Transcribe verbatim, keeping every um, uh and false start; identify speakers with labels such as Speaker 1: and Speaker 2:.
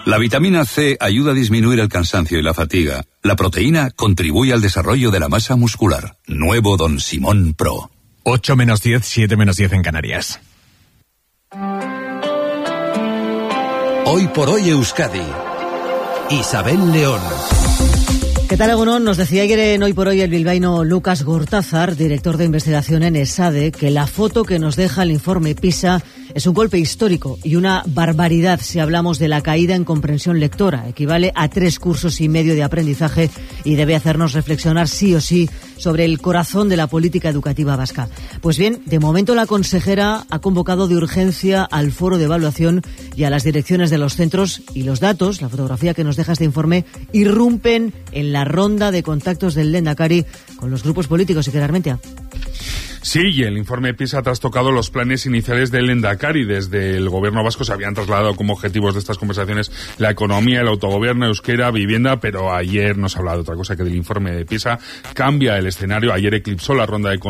Speaker 1: La vitamina C ayuda a disminuir el cansancio y la fatiga. La proteína contribuye al desarrollo de la masa muscular. Nuevo Don Simón Pro.
Speaker 2: ocho menos diez, siete menos diez en Canarias.
Speaker 3: Hoy por hoy Euskadi. Isabel León.
Speaker 4: ¿Qué tal, Egunon? Nos decía ayer en Hoy por Hoy el bilbaíno Lucas Gortázar, director de investigación en ESADE, que la foto que nos deja el informe PISA es un golpe histórico y una barbaridad si hablamos de la caída en comprensión lectora. Equivale a tres cursos y medio de aprendizaje y debe hacernos reflexionar sí o sí sobre el corazón de la política educativa vasca. Pues bien, de momento la consejera ha convocado de urgencia al foro de evaluación y a las direcciones de los centros, y los datos, la fotografía que nos deja este informe, irrumpen en la ronda de contactos del Lehendakari con los grupos políticos. Y Iker Armentia.
Speaker 5: Sí, y el informe PISA ha trastocado los planes iniciales del Lehendakari. Desde el gobierno vasco se habían trasladado como objetivos de estas conversaciones la economía, el autogobierno, euskera, vivienda, pero ayer nos ha hablado de otra cosa, que del informe de PISA cambia el escenario. Ayer eclipsó la ronda de